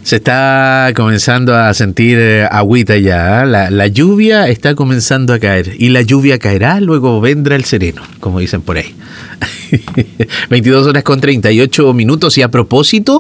Se está comenzando a sentir agüita ya, ¿eh? La lluvia está comenzando a caer y la lluvia caerá, luego vendrá el sereno, como dicen por ahí. 22 horas con 38 minutos y a propósito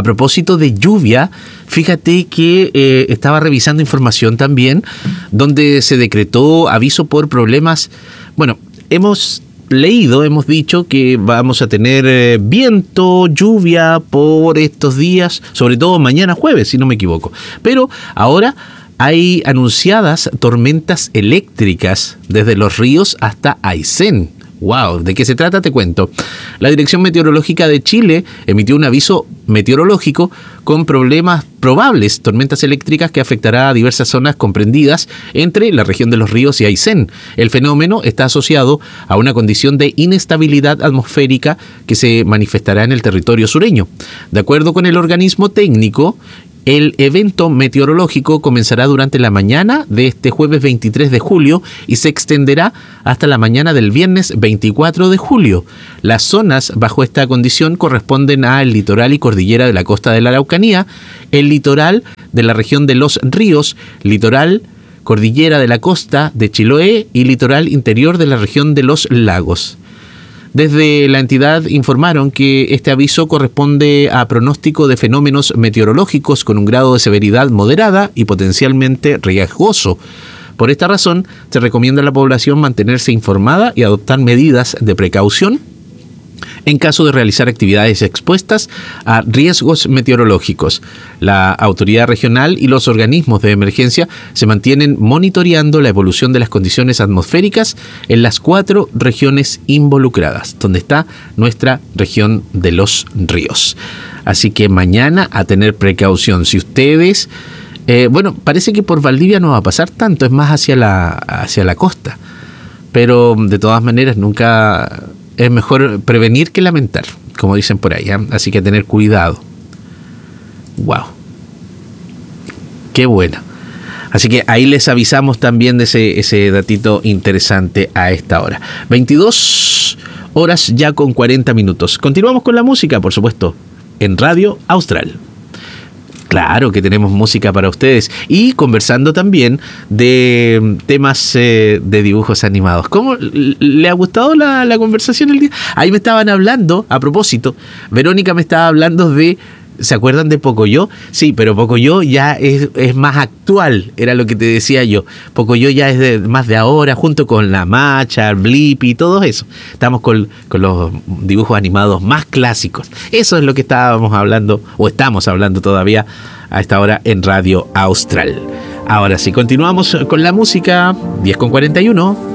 de lluvia, fíjate que estaba revisando información también donde se decretó aviso por problemas. Bueno, hemos dicho que vamos a tener viento, lluvia por estos días, sobre todo mañana jueves, si no me equivoco. Pero ahora hay anunciadas tormentas eléctricas desde Los Ríos hasta Aysén. ¡Wow! ¿De qué se trata? Te cuento. La Dirección Meteorológica de Chile emitió un aviso meteorológico con probables tormentas eléctricas que afectará a diversas zonas comprendidas entre la región de Los Ríos y Aysén. El fenómeno está asociado a una condición de inestabilidad atmosférica que se manifestará en el territorio sureño. De acuerdo con el organismo técnico, el evento meteorológico comenzará durante la mañana de este jueves 23 de julio y se extenderá hasta la mañana del viernes 24 de julio. Las zonas bajo esta condición corresponden al litoral y cordillera de la costa de la Araucanía, el litoral de la región de Los Ríos, litoral, cordillera de la costa de Chiloé y litoral interior de la región de los Lagos. Desde la entidad informaron que este aviso corresponde a pronóstico de fenómenos meteorológicos con un grado de severidad moderada y potencialmente riesgoso. Por esta razón, se recomienda a la población mantenerse informada y adoptar medidas de precaución en caso de realizar actividades expuestas a riesgos meteorológicos. La autoridad regional y los organismos de emergencia se mantienen monitoreando la evolución de las condiciones atmosféricas en las 4 regiones involucradas, donde está nuestra región de Los Ríos. Así que mañana a tener precaución. Si ustedes, parece que por Valdivia no va a pasar tanto, es más hacia la costa. Pero de todas maneras nunca... Es mejor prevenir que lamentar, como dicen por ahí, ¿eh? Así que tener cuidado. ¡Wow! ¡Qué buena! Así que ahí les avisamos también de ese datito interesante a esta hora. 22 horas ya con 40 minutos. Continuamos con la música, por supuesto, en Radio Austral. Claro que tenemos música para ustedes y conversando también de temas de dibujos animados. ¿Cómo le ha gustado la conversación el día? Ahí me estaban hablando, a propósito, Verónica me estaba hablando de... ¿Se acuerdan de Pocoyo? Sí, pero Pocoyo ya es más actual, era lo que te decía yo. Pocoyo ya es más de ahora, junto con La Macha, Blippi y todo eso. Estamos con los dibujos animados más clásicos. Eso es lo que estábamos hablando, o estamos hablando todavía a esta hora en Radio Austral. Ahora sí, continuamos con la música, 10:41.